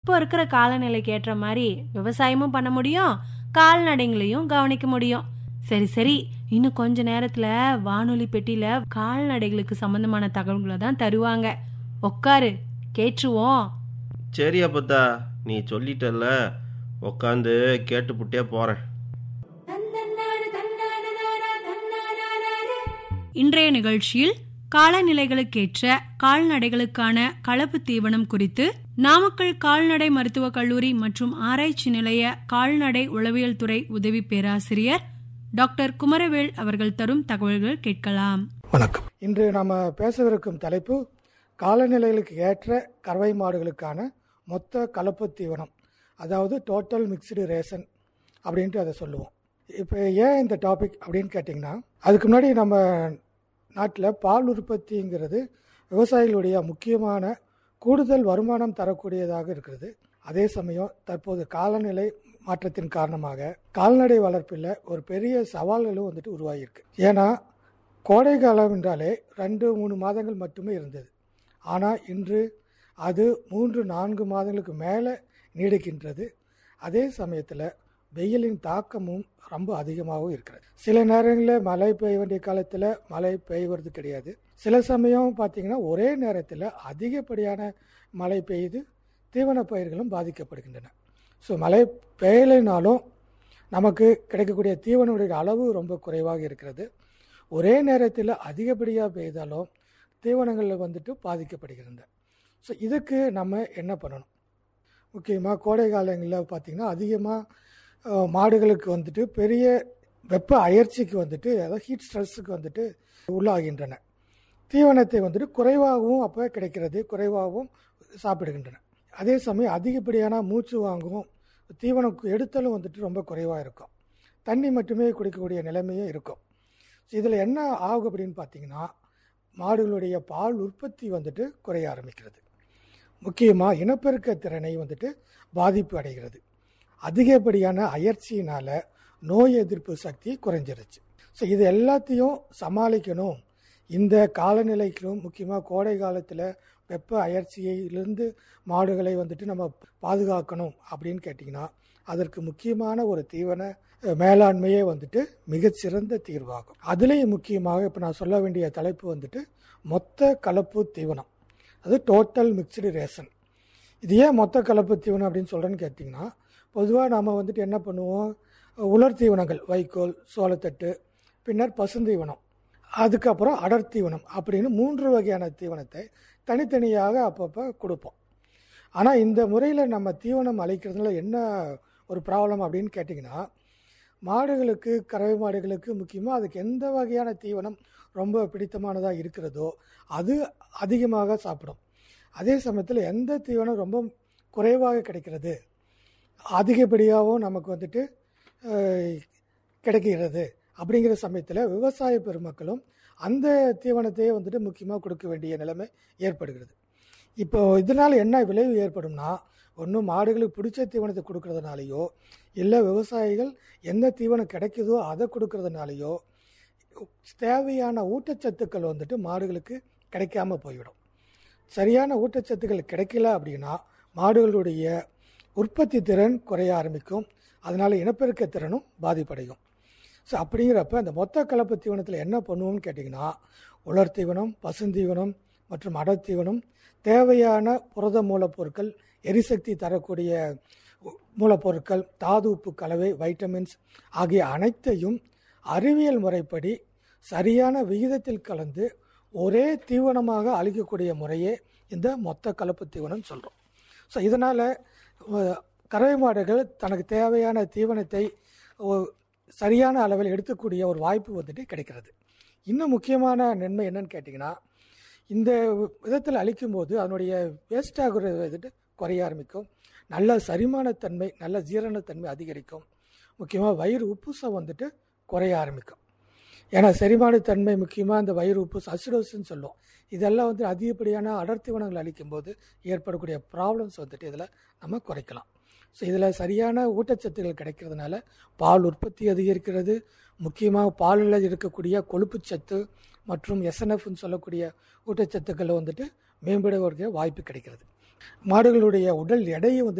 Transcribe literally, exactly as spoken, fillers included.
இப்போ இருக்கிற காலநிலைக்கு ஏற்ற மாதிரி விவசாயமும் பண்ண முடியும், கால்நடைகளையும் கவனிக்க முடியும். சரி சரி இன்னும் கொஞ்ச நேரத்துல வானொலி பெட்டியில கால்நடைகளுக்கு சம்பந்தமான தகவல்களை தான் தருவாங்க. உக்காரு, கேட்டுருவோம். சரி அப்பத்தா, நீ சொல்லிட்டல்ல, உக்காந்து கேட்டுப்புட்டே போறேன். இன்றைய நிகழ்ச்சியில் காலநிலைகளுக்கேற்ற கால்நடைகளுக்கான கலப்பு தீவனம் குறித்து நாமக்கல் கால்நடை மருத்துவக் கல்லூரி மற்றும் ஆராய்ச்சி நிலைய கால்நடை உளவியல் துறை உதவி பேராசிரியர் டாக்டர் குமரவேல் அவர்கள் தரும் தகவல்கள் கேட்கலாம். வணக்கம். இன்று நாம பேசவிருக்கும் தலைப்பு காலநிலைகளுக்கு ஏற்ற கறவை மாடுகளுக்கான மொத்த கலப்பு தீவனம், அதாவது டோட்டல் மிக்ஸ்டு ரேஷன் அப்படின்ட்டு அதை சொல்லுவோம். இப்போ ஏன் இந்த டாபிக் அப்படின்னு கேட்டிங்கன்னா, அதுக்கு முன்னாடி நம்ம நாட்டில் பால் உற்பத்திங்கிறது விவசாயிகளுடைய முக்கியமான கூடுதல் வருமானம் தரக்கூடியதாக இருக்கிறது. அதே சமயம் தற்போது காலநிலை மாற்றத்தின் காரணமாக கால்நடை வளர்ப்பில் ஒரு பெரிய சவால்களும் வந்துட்டு உருவாகியிருக்கு. ஏன்னா கோடை காலம் என்றாலே ரெண்டு மூணு மாதங்கள் மட்டுமே இருந்தது. ஆனால் இன்று அது மூன்று நான்கு மாதங்களுக்கு மேலே நீடிக்கின்றது. அதே சமயத்தில் வெயிலின் தாக்கமும் ரொம்ப அதிகமாகவும் இருக்கிறது. சில நேரங்களில் மழை பெய்ய வேண்டிய காலத்தில் மழை பெய்வது கிடையாது. சில சமயம் பார்த்திங்கன்னா ஒரே நேரத்தில் அதிகப்படியான மழை பெய்து தீவன பயிர்களும் பாதிக்கப்படுகின்றன. ஸோ மழை பெய்யலைனாலும் நமக்கு கிடைக்கக்கூடிய தீவனுடைய அளவு ரொம்ப குறைவாக இருக்கிறது. ஒரே நேரத்தில் அதிகப்படியாக பெய்தாலும் தீவனங்கள் வந்துட்டு பாதிக்கப்படுகின்றன. ஸோ இதுக்கு நம்ம என்ன பண்ணணும்? முக்கியமாக கோடை காலங்களில் பார்த்திங்கன்னா அதிகமாக மாடுகளுக்கு வந்துட்டு பெரிய வெப்ப அயற்சிக்கு வந்துட்டு, அதாவது ஹீட் ஸ்ட்ரெஸ்ஸுக்கு வந்துட்டு உள்ளாகின்றன. தீவனத்தை வந்துட்டு குறைவாகவும் அப்போ கிடைக்கிறது, குறைவாகவும் சாப்பிடுகின்றன. அதே சமயம் அதிகப்படியான மூச்சு வாங்கவும் தீவனம் எடுத்தலும் வந்துட்டு ரொம்ப குறைவாக இருக்கும். தண்ணி மட்டுமே குடிக்கக்கூடிய நிலைமையும் இருக்கும். இதில் என்ன ஆகும் அப்படின்னு பார்த்தீங்கன்னா, மாடுகளுடைய பால் உற்பத்தி வந்துட்டு குறைய ஆரம்பிக்கிறது. முக்கியமாக இனப்பெருக்க திறனை வந்துட்டு பாதிப்பு அடைகிறது. அதிகப்படியான அயற்சியினால் நோய் எதிர்ப்பு சக்தி குறைஞ்சிருச்சு. ஸோ இது எல்லாத்தையும் சமாளிக்கணும். இந்த காலநிலைக்கும் முக்கியமாக கோடை காலத்தில் வெப்ப அயற்சியிலிருந்து மாடுகளை வந்துட்டு நம்ம பாதுகாக்கணும் அப்படின்னு கேட்டிங்கன்னா, அதற்கு முக்கியமான ஒரு தீவன மேலாண்மையே வந்துட்டு மிகச்சிறந்த தீர்வாகும். அதுலேயும் முக்கியமாக இப்போ நான் சொல்ல வேண்டிய தலைப்பு வந்துட்டு மொத்த கலப்பு தீவனம், அது டோட்டல் மிக்ஸ்டு ரேஷன். இது ஏன் மொத்த கலப்பு தீவனம் அப்படின்னு சொல்கிறேன்னு கேட்டிங்கன்னா, பொதுவாக நாம் வந்துட்டு என்ன பண்ணுவோம், உலர் தீவனங்கள் வைக்கோல், சோளத்தட்டு, பின்னர் பசுந்தீவனம், அதுக்கப்புறம் அடர் தீவனம் அப்படின்னு மூன்று வகையான தீவனத்தை தனித்தனியாக அப்பப்போ கொடுப்போம். ஆனால் இந்த முறையில் நம்ம தீவனம் அளிக்கிறதுல என்ன ஒரு ப்ராப்ளம் அப்படின்னு கேட்டிங்கன்னா, மாடுகளுக்கு, கறவை மாடுகளுக்கு முக்கியமாக அதுக்கு எந்த வகையான தீவனம் ரொம்ப பிடித்தமானதாக இருக்கிறதோ அது அதிகமாக சாப்பிடும். அதே சமயத்தில் எந்த தீவனம் ரொம்ப குறைவாக கிடைக்கிறது, அதிகப்படியாகவும் நமக்கு வந்துட்டு கிடைக்கிறது அப்படிங்கிற சமயத்தில் விவசாய பெருமக்களும் அந்த தீவனத்தையே வந்துட்டு முக்கியமாக கொடுக்க வேண்டிய நிலைமை ஏற்படுகிறது. இப்போ இதனால் என்ன விளைவு ஏற்படும்னா, ஒன்றும் மாடுகளுக்கு பிடிச்ச தீவனத்தை கொடுக்கறதுனாலையோ, இல்லை விவசாயிகள் எந்த தீவனம் கிடைக்குதோ அதை கொடுக்கறதுனாலையோ தேவையான ஊட்டச்சத்துக்கள் வந்துட்டு மாடுகளுக்கு கிடைக்காம போய்விடும். சரியான ஊட்டச்சத்துக்கள் கிடைக்கல அப்படின்னா மாடுகளுடைய உற்பத்தி திறன் குறைய ஆரம்பிக்கும். அதனால் இனப்பெருக்க திறனும் பாதிப்படையும். ஸோ அப்படிங்கிறப்ப அந்த மொத்த கலப்பு தீவனத்தில் என்ன பண்ணுவோம்னு கேட்டிங்கன்னா, உலர் தீவனம், பசுந்தீவனம் மற்றும் அடர் தீவனம், தேவையான புரத மூலப்பொருட்கள், எரிசக்தி தரக்கூடிய மூலப்பொருட்கள், தாது உப்பு கலவை, வைட்டமின்ஸ் ஆகிய அனைத்தையும் அறிவியல் முறைப்படி சரியான விகிதத்தில் கலந்து ஒரே தீவனமாக அளிக்கக்கூடிய முறையே இந்த மொத்த கலப்பு தீவனம் சொல்கிறோம். ஸோ இதனால் கறவை மாடுகள் தனக்கு தேவையான தீவனத்தை சரியான அளவில் எடுத்துக்கூடிய ஒரு வாய்ப்பு வந்துட்டு கிடைக்கிறது. இன்னும் முக்கியமான நன்மை என்னன்னு கேட்டிங்கன்னா, இந்த விதத்தில் அளிக்கும்போது அதனுடைய வேஸ்ட் ஆகிற வந்துட்டு குறைய ஆரம்பிக்கும். நல்ல சரிமானத்தன்மை, நல்ல ஜீரணத்தன்மை அதிகரிக்கும். முக்கியமாக வயிறு உப்புசம் வந்துட்டு குறைய ஆரம்பிக்கும். ஏன்னா செரிமானத்தன்மை முக்கியமாக இந்த வயிறு உப்பு அசிடோசின்னு சொல்லுவோம். இதெல்லாம் வந்து அதிகப்படியான அடர்த்தீவனங்கள் அளிக்கும்போது ஏற்படக்கூடிய ப்ராப்ளம்ஸ் வந்துட்டு இதில் நம்ம குறைக்கலாம். ஸோ இதில் சரியான ஊட்டச்சத்துக்கள் கிடைக்கிறதுனால பால் உற்பத்தி அதிகரிக்கிறது. முக்கியமாக பாலில் இருக்கக்கூடிய கொழுப்புச்சத்து மற்றும் எஸ்என்எஃப்னு சொல்லக்கூடிய ஊட்டச்சத்துக்களை வந்துட்டு மேம்படுவதற்கு வாய்ப்பு கிடைக்கிறது. மாடுகளுடைய உடல் எடையை வந்து